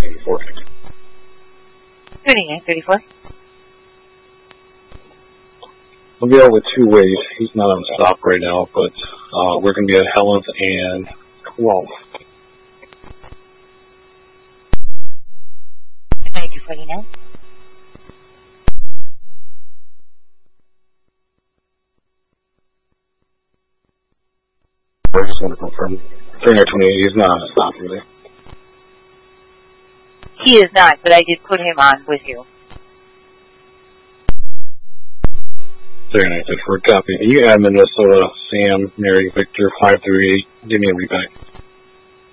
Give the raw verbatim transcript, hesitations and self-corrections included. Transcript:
eighty-four. thirty-nine thirty-four. We'll be over two ways. He's not on stop right now, but uh, we're going to be at Helen's and twelve. ninety forty-nine. I just want to confirm. thirty-nine twenty-eight, he's not on stop, really. He is not, but I did put him on with you. thirty-nine fifty-four, copy. You add Minnesota, Sam, Mary, Victor, five three eight. Give me a read back.